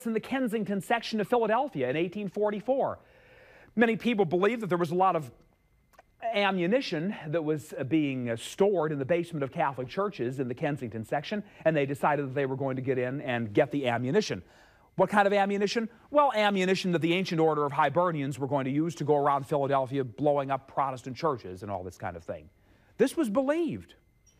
in the Kensington section of Philadelphia in 1844. Many people believe that there was a lot of ammunition that was being stored in the basement of Catholic churches in the Kensington section, and they decided that they were going to get in and get the ammunition. What kind of ammunition? Well, ammunition that the ancient order of Hibernians were going to use to go around Philadelphia blowing up Protestant churches and all this kind of thing. This was believed.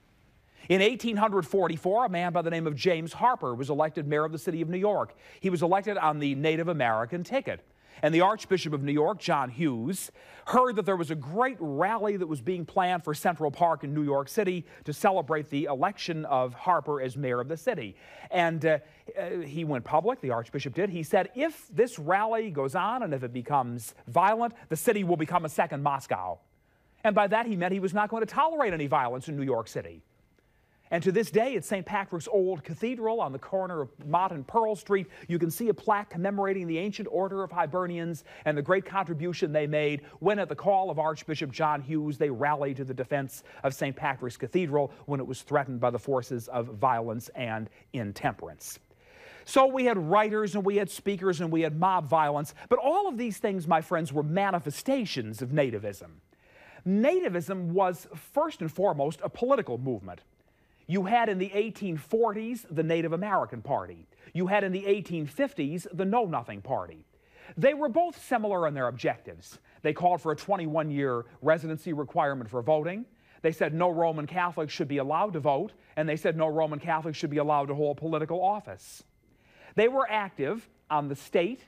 In 1844, a man by the name of James Harper was elected mayor of the city of New York. He was elected on the Native American ticket. And the Archbishop of New York, John Hughes, heard that there was a great rally that was being planned for Central Park in New York City to celebrate the election of Harper as mayor of the city. And he went public, the Archbishop did. He said, if this rally goes on and if it becomes violent, the city will become a second Moscow. And by that he meant he was not going to tolerate any violence in New York City. And to this day, at St. Patrick's Old Cathedral on the corner of Mott and Pearl Street, you can see a plaque commemorating the ancient order of Hibernians and the great contribution they made when, at the call of Archbishop John Hughes, they rallied to the defense of St. Patrick's Cathedral when it was threatened by the forces of violence and intemperance. So we had writers and we had speakers and we had mob violence, but all of these things, my friends, were manifestations of nativism. Nativism was, first and foremost, a political movement. You had in the 1840s the Native American Party. You had in the 1850s the Know Nothing Party. They were both similar in their objectives. They called for a 21-year residency requirement for voting. They said no Roman Catholics should be allowed to vote, and they said no Roman Catholics should be allowed to hold political office. They were active on the state,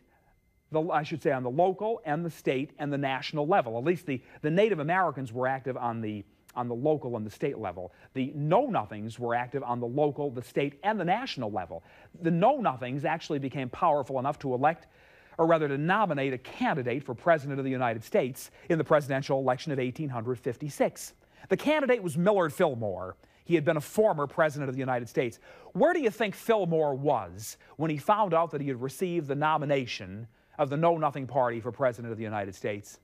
I should say on the local and the state and the national level. At least the Native Americans were active on the local and the state level. The Know-Nothings were active on the local, the state, and the national level. The Know-Nothings actually became powerful enough to elect, or rather to nominate, a candidate for President of the United States in the presidential election of 1856. The candidate was Millard Fillmore. He had been a former President of the United States. Where do you think Fillmore was when he found out that he had received the nomination of the Know-Nothing Party for President of the United States?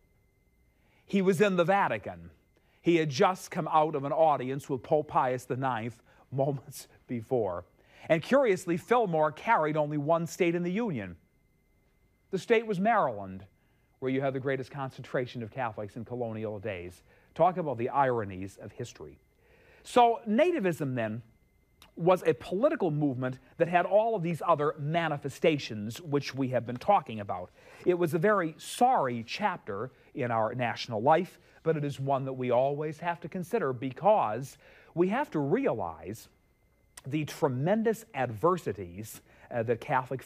He was in the Vatican. He had just come out of an audience with Pope Pius IX moments before. And curiously, Fillmore carried only one state in the Union. The state was Maryland, where you had the greatest concentration of Catholics in colonial days. Talk about the ironies of history. So nativism then was a political movement that had all of these other manifestations which we have been talking about. It was a very sorry chapter in our national life, but it is one that we always have to consider because we have to realize the tremendous adversities that Catholics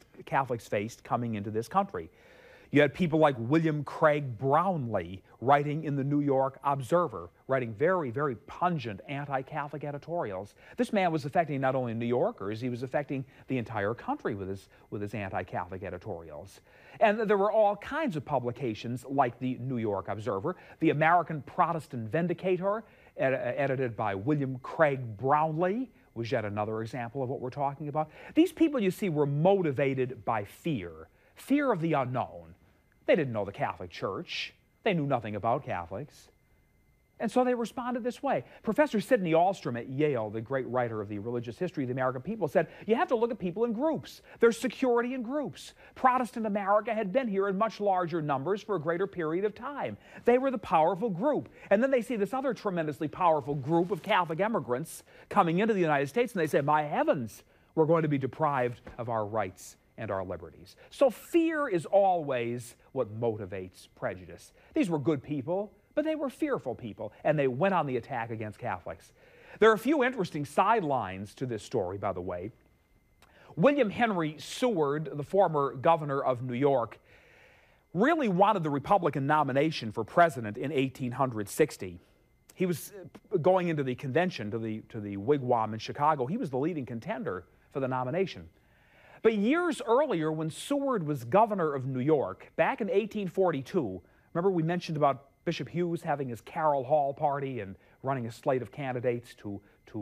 faced coming into this country. You had people like William Craig Brownlee writing in the New York Observer, writing very, very pungent anti-Catholic editorials. This man was affecting not only New Yorkers, he was affecting the entire country with his anti-Catholic editorials. And there were all kinds of publications like the New York Observer, the American Protestant Vindicator, edited by William Craig Brownlee, was yet another example of what we're talking about. These people, you see, were motivated by fear of the unknown. They didn't know the Catholic Church. They knew nothing about Catholics. And so they responded this way. Professor Sidney Alstrom at Yale, the great writer of the religious history of the American people, said, you have to look at people in groups. There's security in groups. Protestant America had been here in much larger numbers for a greater period of time. They were the powerful group. And then they see this other tremendously powerful group of Catholic immigrants coming into the United States, and they say, my heavens, we're going to be deprived of our rights and our liberties. So fear is always what motivates prejudice. These were good people, but they were fearful people, and they went on the attack against Catholics. There are a few interesting sidelines to this story, by the way. William Henry Seward, the former governor of New York, really wanted the Republican nomination for president in 1860. He was going into the convention, to the wigwam in Chicago. He was the leading contender for the nomination. But years earlier, when Seward was governor of New York, back in 1842, remember we mentioned about Bishop Hughes having his Carroll Hall party and running a slate of candidates who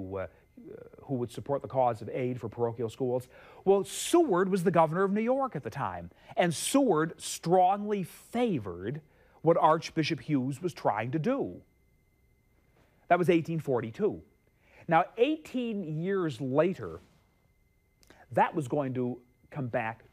would support the cause of aid for parochial schools? Well, Seward was the governor of New York at the time, and Seward strongly favored what Archbishop Hughes was trying to do. That was 1842. Now, 18 years later, that was going to come back